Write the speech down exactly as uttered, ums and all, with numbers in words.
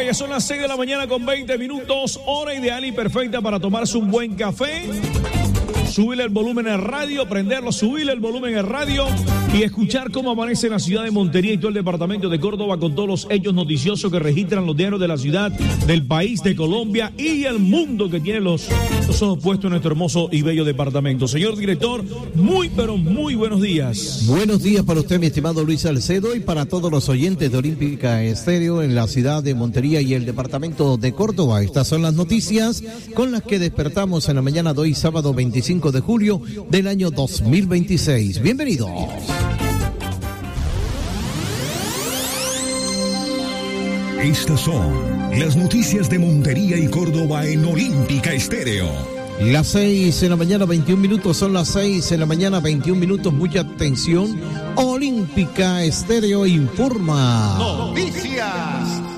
ya son las seis de la mañana con veinte minutos, hora ideal y perfecta para tomarse un buen café. Subirle el volumen al radio, prenderlo, subirle el volumen al radio y escuchar cómo amanece la ciudad de Montería y todo el departamento de Córdoba con todos los hechos noticiosos que registran los diarios de la ciudad, del país, de Colombia y el mundo que tiene los, los ojos puestos en nuestro hermoso y bello departamento. Señor director, muy pero muy buenos días. Buenos días para usted, mi estimado Luis Salcedo, y para todos los oyentes de Olímpica Estéreo en la ciudad de Montería y el departamento de Córdoba. Estas son las noticias con las que despertamos en la mañana de hoy, sábado veinticinco de julio del año dos mil veintiséis. Bienvenidos. Estas son las noticias de Montería y Córdoba en Olímpica Estéreo. Las seis en la mañana, veintiún minutos, son las seis en la mañana, veintiún minutos, mucha atención. Olímpica Estéreo informa. Noticias.